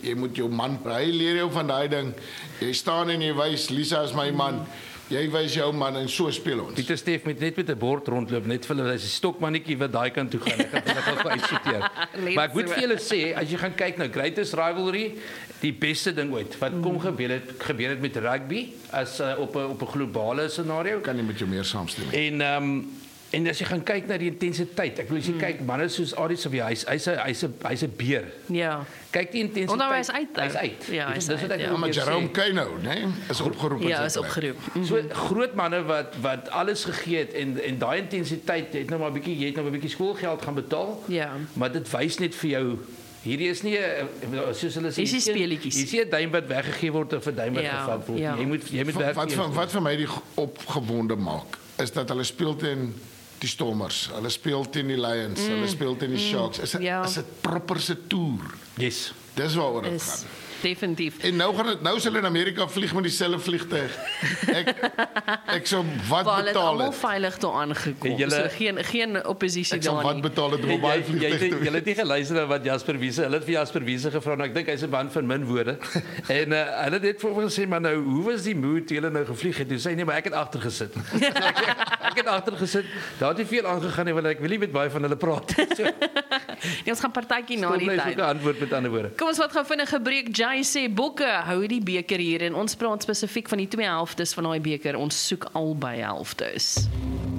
jy moet jou man, hy leer jou van daai ding. Jy staan en jy wys, Lisa is my man. Jy wys jou man en so speel ons. Pieter Steef met net met 'n bord rondloop, net vir hulle, hy's 'n stokmannetjie wat daai kant toe gaan. Ek gaan gou uitsorteer. Maar ek moet vir julle sê, as jy gaan kyk na Greatest Rivalry, die beste ding ooit. Wat kom gebeur het met rugby as op 'n globale scenario. Kan nie met jou meer saamstem nie. En as jy gaan kyk na die intensiteit, ek bedoel as jy kyk manne soos Arie se hy's 'n beer. Ja. Kyk die intensiteit. Onder hy is uit. Hy's uit. Ja, hy's Dis wat ek uit, wil Maar jou Jerome sê. Kano, né? Is opgeroep. Ja, is opgeroep. So groot manne wat alles gegee het en daai intensiteit het nou maar 'n bietjie, jy het nou 'n bietjie skoolgeld gaan betaal. Ja. Maar dit wys net vir jou hierdie is nie soos hulle sê. Dis nie speletjies. Dis nie 'n duim wat weggegee word of 'n duim wat gevat word. Ja. Jy moet werk. Wat vir my die opgewonde maak, is dat hulle speel teen die Stormers, hulle speel teen die Lions, hulle speel teen die Sharks. Is dit proper se toer? Yes. Dis waaroor dit Is gaan. definitief. En nou sal in Amerika vlieg met dieselfde vliegtuig. Ek sou wat Waar hulle betaal almal het. veilig toe aangekom. Julle- So geen oppositie Ek sou daar wat nie. betaal het om op baie vliegtuig te Jy het nie geluister na wat Jasper Wiese, hulle het vir Jasper Wiese gevra en ek dink hy's 'n man van min woorde. En hulle het net vir hom gesê, maar nou, hoe was die mood toe julle nou gevlieg het? Toe sê hy nee, maar ek het agter gesit. Ek het agter gesit. Daar het nie veel aangegaan nie want ek wil nie met baie van hulle praat. So, Nee, ons gaan partytjie na die kom net tyd. so 'n antwoord met ander woorde. Kom ons wat gou vinnige breek. Jay sê Bokke hou die beker hier en ons praat spesifiek van die twee helftes van daai beker. Ons soek albei helftes.